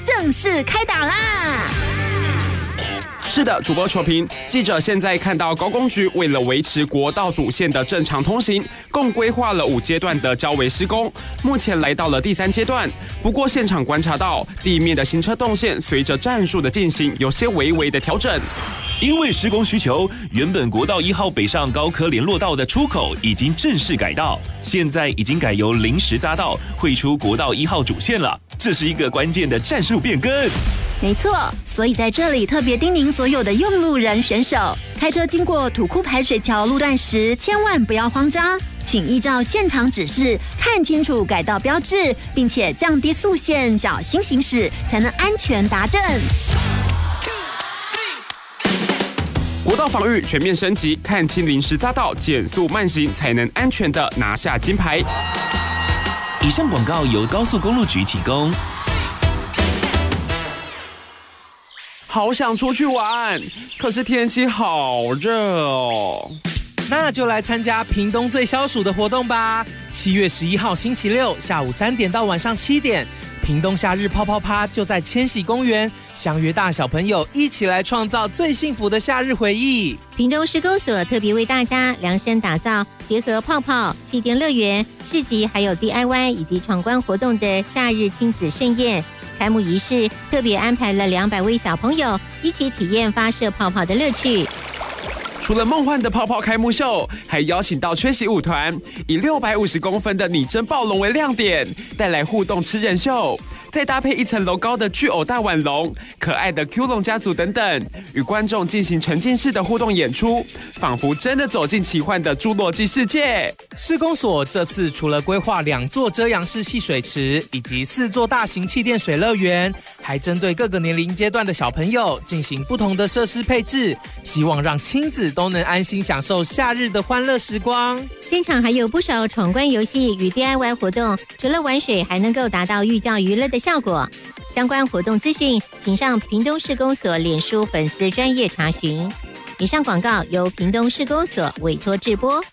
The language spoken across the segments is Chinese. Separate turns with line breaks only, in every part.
正式开打啦！
是的，主播球评，记者现在看到高工局为了维持国道主线的正常通行，共规划了5阶段的交围施工，目前来到了第3阶段。不过现场观察到，地面的行车动线随着战术的进行，有些微微的调整。
因为施工需求，原本国道1号北上高科联络道的出口已经正式改道，现在已经改由临时匝道汇出国道1号主线了。这是一个关键的战术变更。
没错，所以在这里特别叮咛所有的用路人选手，开车经过土库排水桥路段时，千万不要慌张，请依照现场指示看清楚改道标志，并且降低速限，小心行驶，才能安全达阵。
国道防御全面升级，看清临时匝道，减速慢行，才能安全的拿下金牌。
以上广告由高速公路局提供。
好想出去玩，可是天气好热哦。
那就来参加屏东最消暑的活动吧！7月11号星期六下午3点到晚上7点，屏东夏日泡泡趴就在千禧公园，相约大小朋友一起来创造最幸福的夏日回忆。
屏东施工所特别为大家量身打造结合泡泡、气垫乐园、市集还有 DIY 以及闯关活动的夏日亲子盛宴。开幕仪式特别安排了200位小朋友一起体验发射泡泡的乐趣。
除了梦幻的泡泡开幕秀，还邀请到缺席舞团，以650公分的拟真暴龙为亮点，带来互动吃人秀，再搭配1层楼高的巨偶大腕龙、可爱的 Q 龙家族等等，与观众进行沉浸式的互动演出，仿佛真的走进奇幻的侏罗纪世界。
施工所这次除了规划2座遮阳式戏水池以及4座大型气垫水乐园，还针对各个年龄阶段的小朋友进行不同的设施配置，希望让亲子都能安心享受夏日的欢乐时光。
现场还有不少闯关游戏与 DIY 活动，除了玩水，还能够达到寓教于乐的效果。相关活动资讯，请上屏东市公所脸书粉丝专页查询。以上广告由屏东市公所委托制播。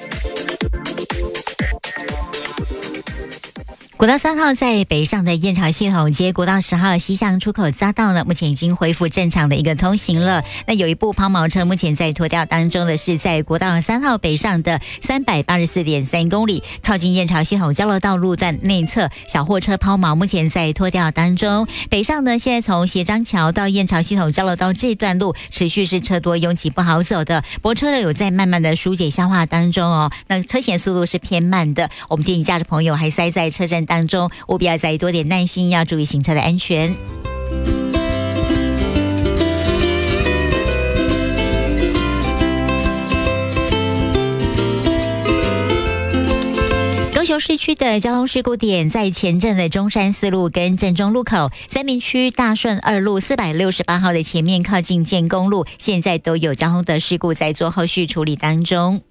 国道3号在北上的燕巢系统接国道10号西向出口匝道呢，目前已经恢复正常的一个通行了。那有一部抛锚车目前在拖吊当中的是在国道3号北上的384.3公里，靠近燕巢系统交流道路段内侧小货车抛锚，目前在拖吊当中。北上呢，现在从协章桥到燕巢系统交流道这段路持续是车多拥挤不好走的，不过车流有在慢慢的疏解消化当中哦。那车前速度是偏慢的，我们提醒驾驶朋友还塞在车站当中，务必要再多点耐心，要注意行车的安全。高雄市区的交通事故点在前镇的中山4路跟正中路口，三民区大顺2路468号的前面靠近建功路，现在都有交通的事故在做后续处理当中。